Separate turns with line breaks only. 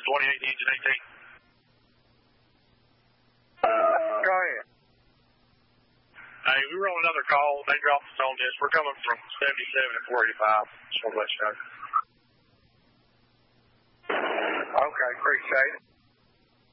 28 engine 18.
Go ahead.
Hey, we were on another call. They dropped us on this. We're coming from 77 and 485. Just want to let you know.
Okay, appreciate it.